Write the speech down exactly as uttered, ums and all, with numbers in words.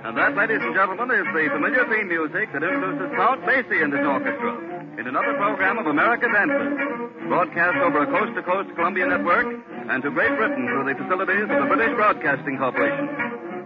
And that, ladies and gentlemen, is the familiar theme music that introduces Count Basie and his orchestra in another program of American Dancers, broadcast over a coast-to-coast Columbia network and to Great Britain through the facilities of the British Broadcasting Corporation.